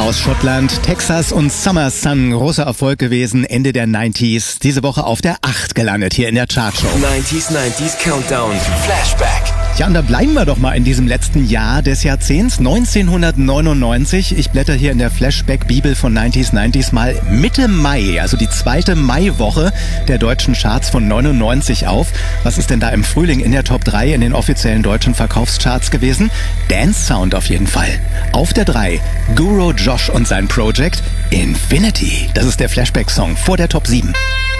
Aus Schottland, Texas und Summer Sun, großer Erfolg gewesen, Ende der 90s. Diese Woche auf der 8 gelandet hier in der Chartshow. 90s Countdown, Flashback. Ja, und da bleiben wir doch mal in diesem letzten Jahr des Jahrzehnts, 1999. Ich blätter hier in der Flashback-Bibel von 90s mal Mitte Mai, also die zweite Maiwoche der deutschen Charts von 99 auf. Was ist denn da im Frühling in der Top 3 in den offiziellen deutschen Verkaufscharts gewesen? Dance Sound auf jeden Fall. Auf der 3 Guru Josh und sein Project Infinity. Das ist der Flashback-Song vor der Top 7.